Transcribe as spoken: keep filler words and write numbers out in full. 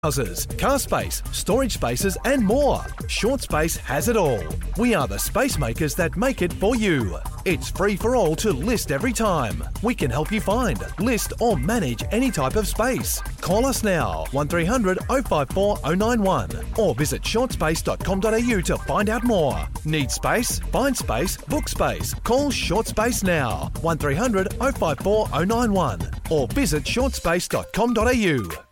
houses, car space, storage spaces and more. Short Space has it all. We are the space makers that make it for you. It's free for all to list every time. We can help you find, list or manage any type of space. Call us now, one three hundred oh five four oh nine one or visit short space dot com dot a u to find out more. Need space? Find space, book space. Call Short Space now, one three hundred oh five four oh nine one or visit short space dot com dot a u.